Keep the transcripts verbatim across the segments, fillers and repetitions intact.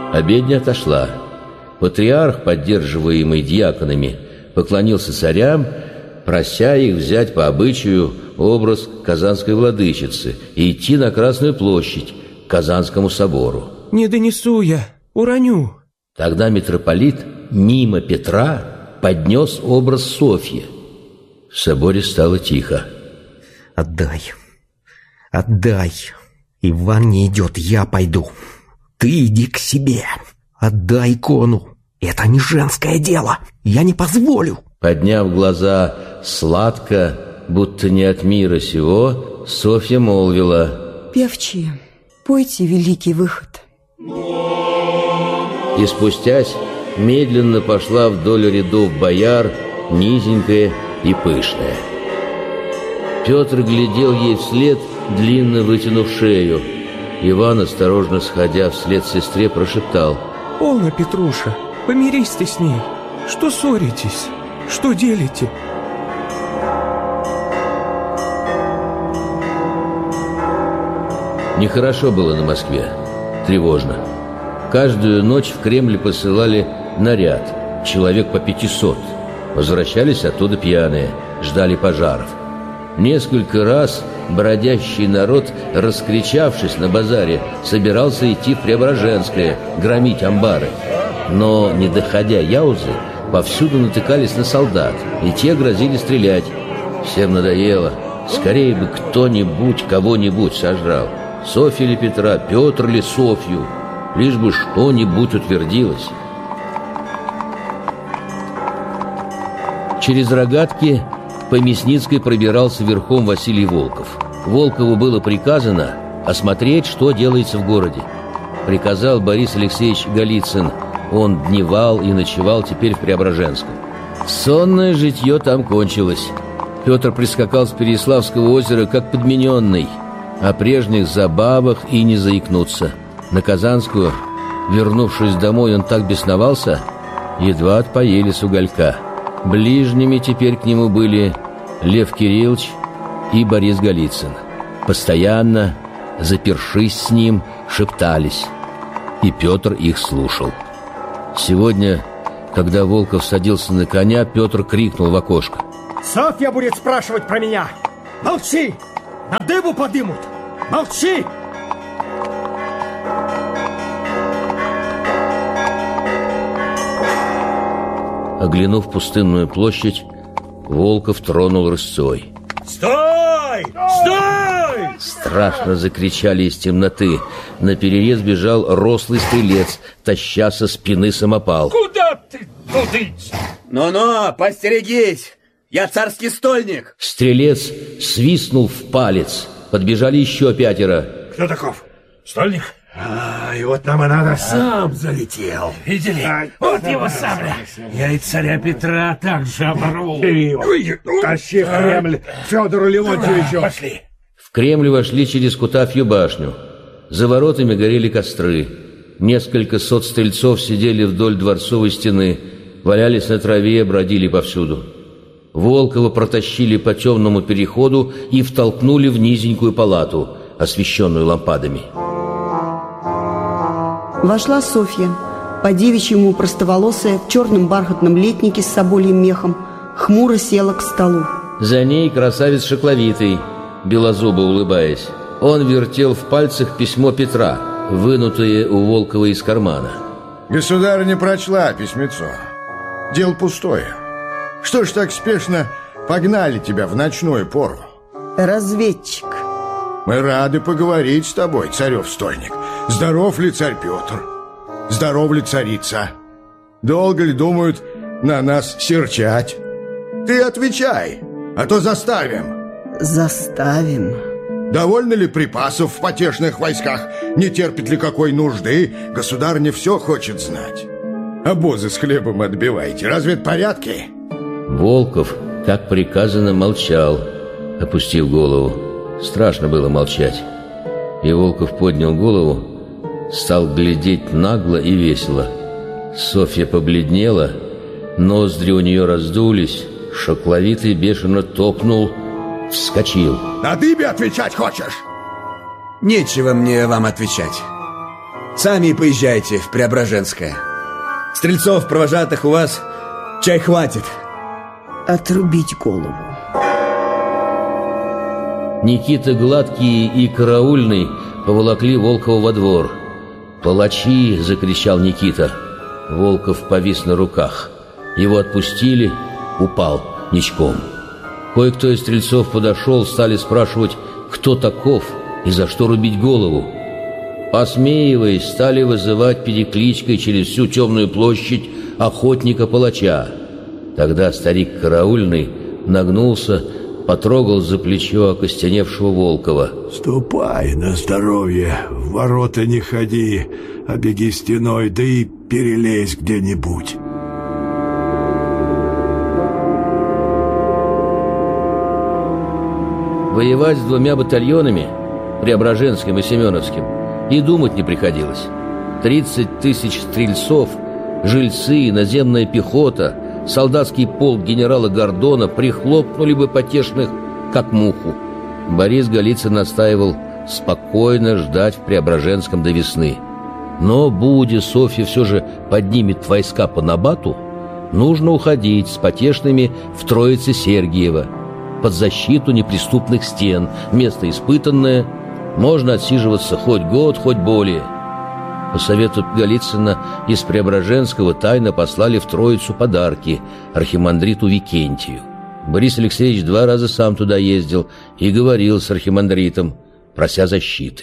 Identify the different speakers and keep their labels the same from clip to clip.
Speaker 1: Обедня отошла. Патриарх, поддерживаемый дьяконами, поклонился царям, прося их взять по обычаю образ казанской владычицы и идти на Красную площадь к Казанскому собору.
Speaker 2: «Не донесу я, уроню».
Speaker 1: Тогда митрополит мимо Петра поднес образ Софьи. В соборе стало тихо.
Speaker 3: «Отдай, отдай. Иван не идет, я пойду. Ты иди к себе. Отдай икону. Это не женское дело. Я не позволю».
Speaker 1: Подняв глаза сладко, будто не от мира сего, Софья молвила:
Speaker 4: «Певчие, пойте великий выход».
Speaker 1: И спустясь, медленно пошла вдоль рядов бояр, низенькая и пышная. Петр глядел ей вслед, длинно вытянув шею. Иван, осторожно сходя вслед сестре, прошептал:
Speaker 2: «Полно, Петруша, помирись ты с ней. Что ссоритесь? Что делите?»
Speaker 1: Нехорошо было на Москве, тревожно. Каждую ночь в Кремль посылали наряд, человек по пятисот. Возвращались оттуда пьяные, ждали пожаров. Несколько раз бродящий народ, раскричавшись на базаре, собирался идти в Преображенское, громить амбары. Но, не доходя Яузы, повсюду натыкались на солдат, и те грозили стрелять. Всем надоело. Скорее бы кто-нибудь кого-нибудь сожрал. Софья ли Петра, Петр ли Софью, лишь бы что-нибудь утвердилось. Через Рогатки по Мясницкой пробирался верхом Василий Волков. Волкову было приказано осмотреть, что делается в городе. Приказал Борис Алексеевич Голицын. Он дневал и ночевал теперь в Преображенском. Сонное житье там кончилось. Петр прискакал с Переяславского озера как подмененный. О прежних забавах и не заикнуться. На Казанскую, вернувшись домой, он так бесновался, едва отпоели с уголька. Ближними теперь к нему были Лев Кириллович и Борис Голицын. Постоянно, запершись с ним, шептались, и Петр их слушал. Сегодня, когда Волков садился на коня, Петр крикнул в окошко:
Speaker 5: «Софья будет спрашивать про меня! Молчи! На дыбу подымут! Молчи!»
Speaker 1: Оглянув пустынную площадь, Волков тронул рысцой.
Speaker 5: «Стой! Стой!»
Speaker 1: Страшно закричали из темноты. Наперерез бежал рослый стрелец, таща со спины самопал.
Speaker 5: «Куда ты тудыть?»
Speaker 6: «Ну-ну, постерегись! Я царский стольник!»
Speaker 1: Стрелец свистнул в палец. Подбежали еще пятеро.
Speaker 5: «Кто таков? Стольник?» А, и вот нам и надо, сам залетел.
Speaker 7: Видели? А, вот его сабля. Я и царя Петра также оборву.
Speaker 5: Бери его. Тащи в Кремль Федору Леонтьевичу.
Speaker 7: Пошли.
Speaker 1: В Кремль вошли через Кутафью башню. За воротами горели костры. Несколько сот стрельцов сидели вдоль дворцовой стены, валялись на траве, бродили повсюду. Волкова протащили по темному переходу и втолкнули в низенькую палату, освещенную лампадами.
Speaker 4: Вошла Софья, по-девичьему простоволосая, в черном бархатном летнике с собольем мехом, хмуро села к столу.
Speaker 1: За ней красавец Шакловитый, белозубо улыбаясь. Он вертел в пальцах письмо Петра, вынутое у Волкова из кармана.
Speaker 8: Государыня прочла письмецо. Дело пустое. Что ж так спешно погнали тебя в ночную пору?
Speaker 4: Разведчик.
Speaker 8: Мы рады поговорить с тобой, царев-стольник. Здоров ли царь Петр? Здоров ли царица? Долго ли думают на нас серчать? Ты отвечай, а то заставим.
Speaker 4: Заставим.
Speaker 8: Довольно ли припасов в потешных войсках? Не терпит ли какой нужды? Государыня все хочет знать. Обозы с хлебом отбивайте. Разве это порядки?
Speaker 1: Волков, как приказано, молчал, опустив голову. Страшно было молчать. И Волков поднял голову, стал глядеть нагло и весело. Софья побледнела, ноздри у нее раздулись, Шакловитый бешено топнул, вскочил.
Speaker 8: На дыбе отвечать хочешь?
Speaker 6: Нечего мне вам отвечать. Сами и поезжайте в Преображенское. Стрельцов, провожатых у вас, чай хватит.
Speaker 4: Отрубить голову.
Speaker 1: Никита Гладкий и Караульный поволокли Волкова во двор. «Палачи!» — закричал Никита. Волков повис на руках. Его отпустили, упал ничком. Кое-кто из стрельцов подошел, стали спрашивать, кто таков и за что рубить голову. Посмеиваясь, стали вызывать перекличкой через всю темную площадь охотника-палача. Тогда старик Караульный нагнулся, потрогал за плечо окостеневшего Волкова.
Speaker 9: «Ступай на здоровье, в ворота не ходи, а беги стеной, да и перелезь где-нибудь».
Speaker 1: Воевать с двумя батальонами, Преображенским и Семеновским, и думать не приходилось. Тридцать тысяч стрельцов, жильцы и наземная пехота, солдатский полк генерала Гордона прихлопнули бы потешных, как муху. Борис Голицын настаивал спокойно ждать в Преображенском до весны. Но, будя Софья все же поднимет войска по Набату, нужно уходить с потешными в Троице-Сергиево, под защиту неприступных стен, место испытанное, можно отсиживаться хоть год, хоть более. По совету Голицына из Преображенского тайно послали в Троицу подарки архимандриту Викентию. Борис Алексеевич два раза сам туда ездил и говорил с архимандритом, прося защиты.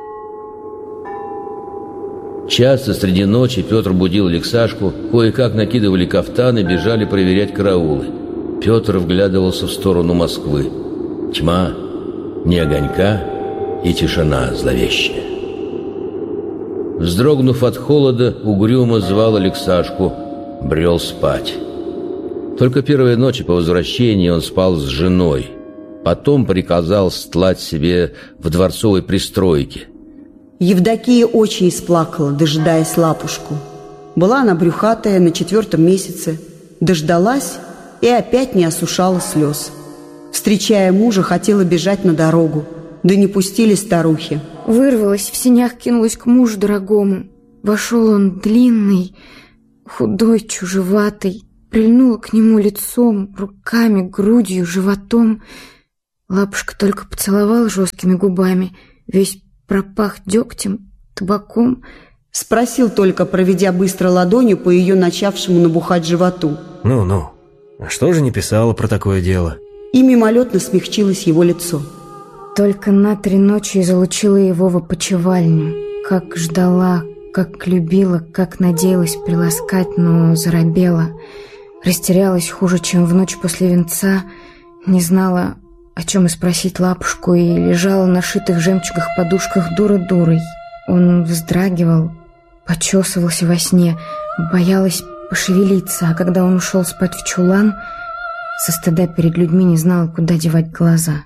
Speaker 1: Часто среди ночи Петр будил Алексашку, кое-как накидывали кафтаны, бежали проверять караулы. Петр вглядывался в сторону Москвы. Тьма, ни огонька и тишина зловещая. Вздрогнув от холода, угрюмо звал Алексашку, брел спать. Только первые ночи по возвращении он спал с женой. Потом приказал стлать себе в дворцовой пристройке.
Speaker 4: Евдокия очень исплакала, дожидаясь Лапушку. Была она брюхатая на четвертом месяце, дождалась и опять не осушала слез. Встречая мужа, хотела бежать на дорогу, да не пустили старухи.
Speaker 10: Вырвалась, в сенях кинулась к мужу дорогому. Вошел он длинный, худой, чужеватый, прильнула к нему лицом, руками, грудью, животом. Лапушка только поцеловал жесткими губами, весь пропах дегтем, табаком.
Speaker 4: Спросил только, проведя быстро ладонью по ее начавшему набухать животу.
Speaker 3: Ну-ну, а что же не писала про такое дело?
Speaker 4: И мимолетно смягчилось его лицо.
Speaker 10: Только на три ночи залучила его в опочивальню. Как ждала, как любила, как надеялась приласкать, но заробела. Растерялась хуже, чем в ночь после венца. Не знала, о чем и спросить Лапушку, и лежала на шитых жемчугах подушках дура-дурой. Он вздрагивал, почесывался во сне, боялась пошевелиться, а когда он ушел спать в чулан, со стыда перед людьми не знала, куда девать глаза.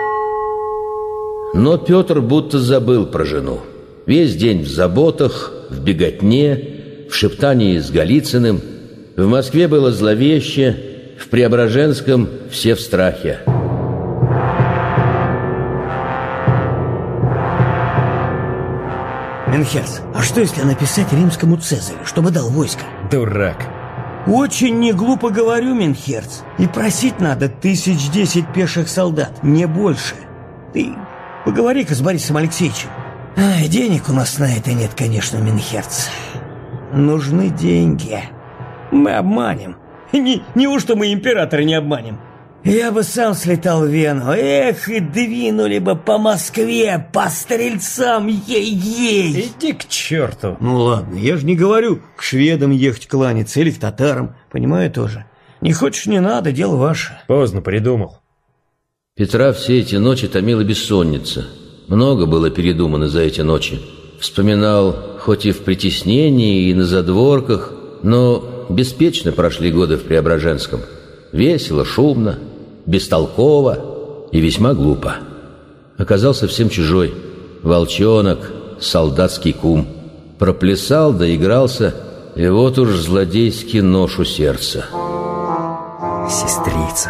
Speaker 1: Но Петр будто забыл про жену. Весь день в заботах, в беготне, в шептании с Голицыным. В Москве было зловеще, в Преображенском все в страхе.
Speaker 11: Менхерц, а что если написать римскому Цезарю, чтобы дал войско?
Speaker 5: Дурак.
Speaker 11: Очень не глупо говорю, Менхерц. И просить надо тысяч десять пеших солдат, не больше. Ты поговори-ка с Борисом Алексеевичем. Ай, денег у нас на это нет, конечно, Менхерц. Нужны деньги. Мы обманем. Не, неужто мы императора не обманем? Я бы сам слетал в Вену. Эх, и двинули бы по Москве, по стрельцам, ей-ей.
Speaker 5: Иди к черту.
Speaker 11: Ну ладно, я же не говорю к шведам ехать кланяться или к татарам. Понимаю тоже. Не хочешь, не надо, дело ваше.
Speaker 5: Поздно придумал.
Speaker 1: Петра все эти ночи томила бессонница. Много было передумано за эти ночи. Вспоминал, хоть и в притеснении, и на задворках, но беспечно прошли годы в Преображенском. Весело, шумно, бестолково и весьма глупо. Оказался всем чужой. Волчонок, солдатский кум. Проплясал, доигрался, и вот уж злодейский нож у сердца.
Speaker 3: Сестрица,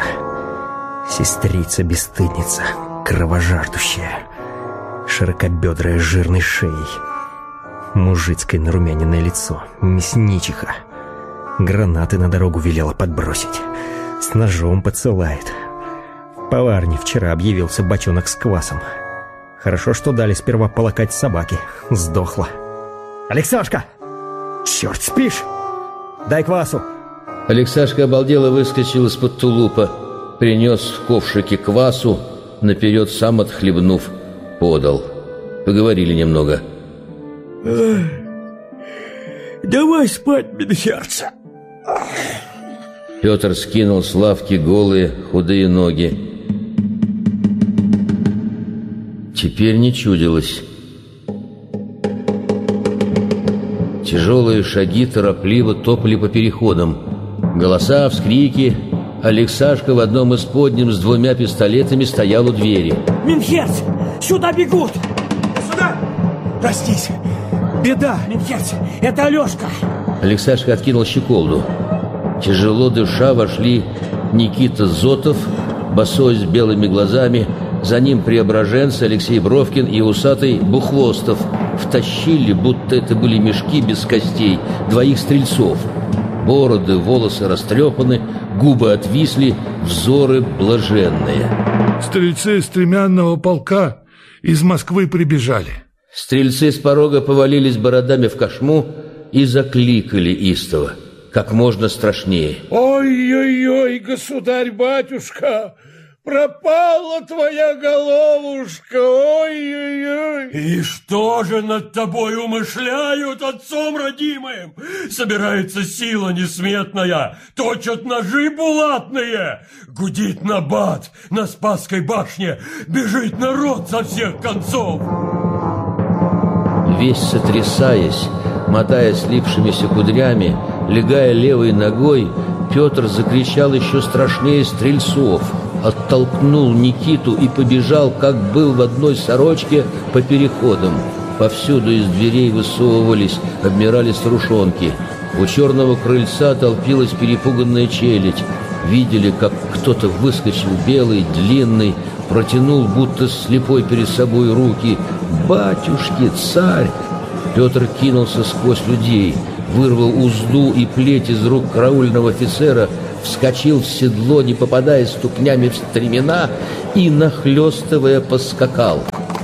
Speaker 3: сестрица-бесстыдница, кровожаждущая, широкобедрая жирной шеей. Мужицкое нарумяненное лицо, мясничиха. Гранаты на дорогу велела подбросить. С ножом подсылает. В поварне вчера объявился бочонок с квасом. Хорошо, что дали сперва полакать собаки. Сдохла. Алексашка! Черт, спишь? Дай квасу.
Speaker 1: Алексашка обалдело выскочил из-под тулупа, принес в ковшике квасу, наперед сам отхлебнув, подал. Поговорили немного.
Speaker 11: Давай спать, Минхерц.
Speaker 1: Петр скинул с лавки голые худые ноги. Теперь не чудилось. Тяжелые шаги торопливо топали по переходам. Голоса, вскрики. Алексашка в одном из подням с двумя пистолетами стоял у двери.
Speaker 11: Минхерц, сюда бегут! Сюда! Простись! Беда! Минхерц, это Алешка!
Speaker 1: Алексашка откинул щеколду. Тяжело дыша вошли Никита Зотов, босой с белыми глазами, за ним преображенцы Алексей Бровкин и усатый Бухвостов. Втащили, будто это были мешки без костей, двоих стрельцов. Бороды, волосы растрепаны, губы отвисли, взоры блаженные.
Speaker 12: Стрельцы стремянного полка из Москвы прибежали.
Speaker 1: Стрельцы с порога повалились бородами в кошму и закликали истово, как можно страшнее.
Speaker 12: Ой-ой-ой, государь-батюшка, пропала твоя головушка, ой-ой-ой.
Speaker 13: И что же над тобой умышляют, отцом родимым? Собирается сила несметная, точат ножи булатные. Гудит набат на Спасской башне, бежит народ со всех концов.
Speaker 1: Весь сотрясаясь, мотая слипшимися кудрями, легая левой ногой, Петр закричал еще страшнее стрельцов, оттолкнул Никиту и побежал, как был в одной сорочке, по переходам. Повсюду из дверей высовывались, обмирали старушонки. У черного крыльца толпилась перепуганная челядь. Видели, как кто-то выскочил белый, длинный, протянул, будто слепой перед собой руки. «Батюшки, царь!» Петр кинулся сквозь людей, вырвал узду и плеть из рук караульного офицера, вскочил в седло, не попадая ступнями в стремена, и, нахлёстывая, поскакал.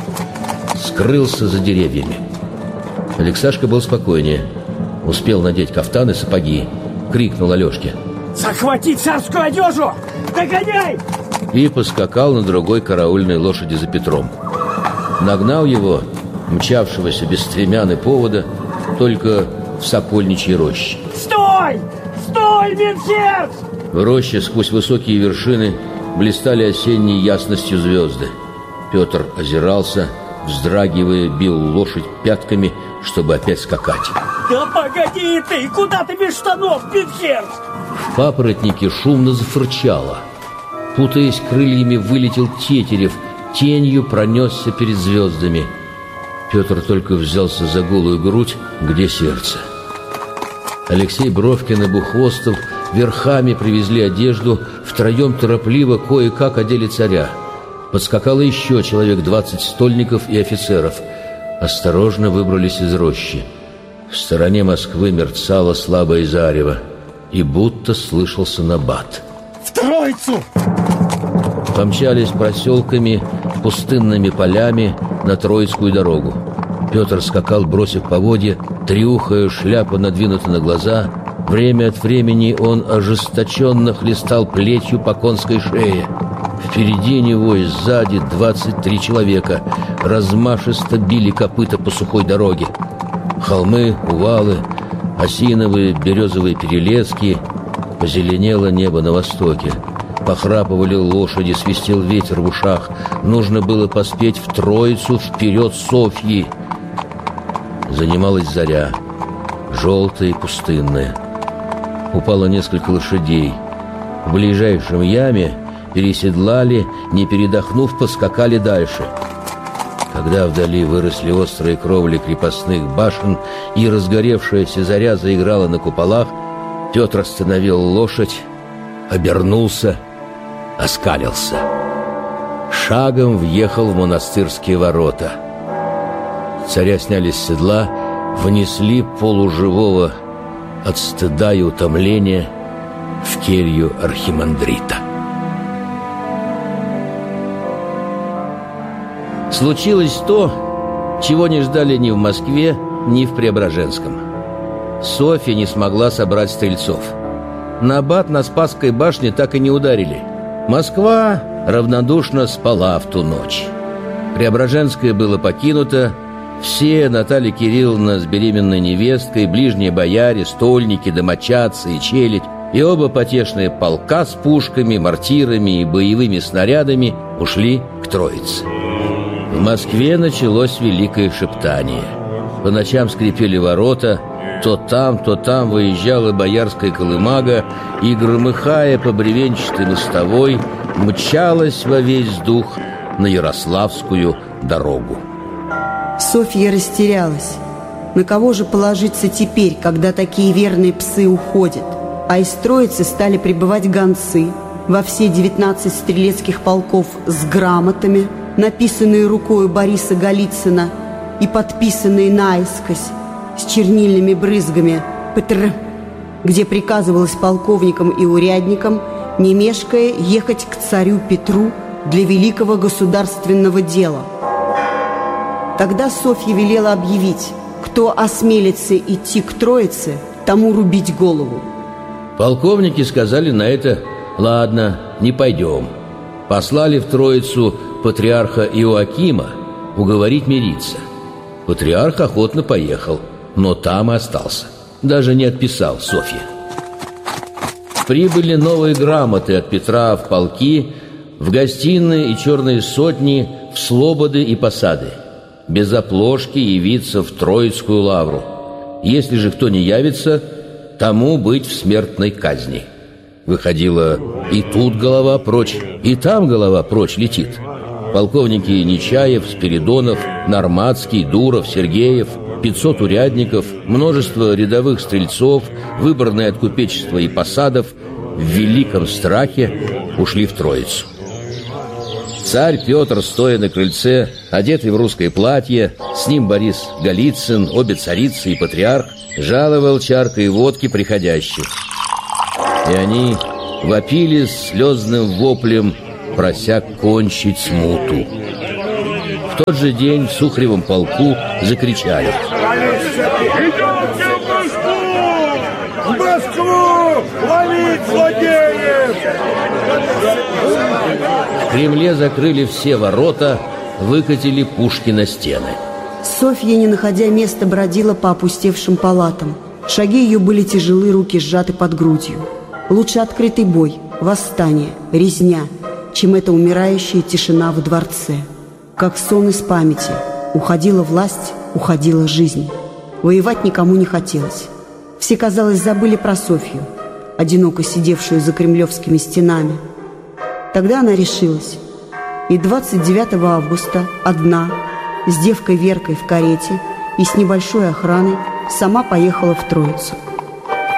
Speaker 1: Скрылся за деревьями. Алексашка был спокойнее. Успел надеть кафтан и сапоги. Крикнул Алешке:
Speaker 11: «Захвати царскую одежу! Догоняй!»
Speaker 1: И поскакал на другой караульной лошади за Петром. Нагнал его, мчавшегося без стремян и повода, только в Сокольничьей роще.
Speaker 11: «Стой! Стой, Минхерц!»
Speaker 1: В роще сквозь высокие вершины блистали осенней ясностью звезды. Петр озирался, вздрагивая, бил лошадь пятками, чтобы опять скакать.
Speaker 11: «Да погоди ты! Куда ты без штанов, Минхерц?»
Speaker 1: В папоротнике шумно зафырчало. Путаясь крыльями, вылетел тетерев, тенью пронесся перед звездами. Петр только взялся за голую грудь, где сердце. Алексей Бровкин и Бухвостов верхами привезли одежду, втроем торопливо кое-как одели царя. Подскакало еще человек двадцать стольников и офицеров. Осторожно выбрались из рощи. В стороне Москвы мерцало слабое зарево, и будто слышался набат.
Speaker 11: «В Троицу!»
Speaker 1: Помчались проселками, пустынными полями на Троицкую дорогу. Петр скакал, бросив поводья, трюхая, шляпа надвинута на глаза. Время от времени он ожесточенно хлестал плетью по конской шее. Впереди него и сзади двадцать три человека размашисто били копыта по сухой дороге. Холмы, увалы, осиновые, березовые перелески. Позеленело небо на востоке. Похрапывали лошади, свистел ветер в ушах. Нужно было поспеть в Троицу, вперед Софьи. Занималась заря, желтая и пустынная. Упало несколько лошадей. В ближайшем яме переседлали, не передохнув, поскакали дальше. Когда вдали выросли острые кровли крепостных башен и разгоревшаяся заря заиграла на куполах, Петр остановил лошадь, обернулся, оскалился. Шагом въехал в монастырские ворота. Царя сняли с седла, внесли полуживого от стыда и утомления в келью архимандрита. Случилось то, чего не ждали ни в Москве, ни в Преображенском. Софья не смогла собрать стрельцов. Набат на Спасской башне так и не ударили. Москва равнодушно спала в ту ночь. Преображенское было покинуто. Все, Наталья Кирилловна с беременной невесткой, ближние бояре, стольники, домочадцы и челядь, и оба потешные полка с пушками, мортирами и боевыми снарядами ушли к Троице. В Москве началось великое шептание. По ночам скрипели ворота, то там, то там выезжала боярская колымага и, громыхая по бревенчатой мостовой, мчалась во весь дух на Ярославскую дорогу.
Speaker 4: Софья растерялась. На кого же положиться теперь, когда такие верные псы уходят? А из Троицы стали прибывать гонцы во все девятнадцать стрелецких полков с грамотами, написанные рукою Бориса Голицына и подписанные наискось с чернильными брызгами «Петр», где приказывалось полковникам и урядникам, не мешкая, ехать к царю Петру для великого государственного дела. Тогда Софья велела объявить: кто осмелится идти к Троице, тому рубить голову.
Speaker 1: Полковники сказали на это: ладно, не пойдем. Послали в Троицу патриарха Иоакима уговорить мириться. Патриарх охотно поехал, но там и остался. Даже не отписал Софье. Прибыли новые грамоты от Петра в полки, в гостиные и черные сотни, в слободы и посады. Без оплошки явиться в Троицкую лавру. Если же кто не явится, тому быть в смертной казни. Выходило, и тут голова прочь, и там голова прочь летит. Полковники Нечаев, Спиридонов, Норматский, Дуров, Сергеев, пятьсот урядников, множество рядовых стрельцов, выборные от купечества и посадов, в великом страхе ушли в Троицу. Царь Петр, стоя на крыльце, одетый в русское платье, с ним Борис Голицын, обе царицы и патриарх, жаловал чаркой водки приходящих. И они вопили слезным воплем, прося кончить смуту. В тот же день в Сухаревом полку закричали:
Speaker 12: «Идемте в Москву! В Москву! Ловить злодеев!»
Speaker 1: В Кремле закрыли все ворота, выкатили пушки на стены.
Speaker 4: Софья, не находя места, бродила по опустевшим палатам. Шаги ее были тяжелы, руки сжаты под грудью. Лучше открытый бой, восстание, резня, чем эта умирающая тишина в дворце. Как сон из памяти. Уходила власть, уходила жизнь. Воевать никому не хотелось. Все, казалось, забыли про Софью, одиноко сидевшую за кремлевскими стенами. Тогда она решилась. И двадцать девятого августа одна, с девкой Веркой в карете и с небольшой охраной, сама поехала в Троицу.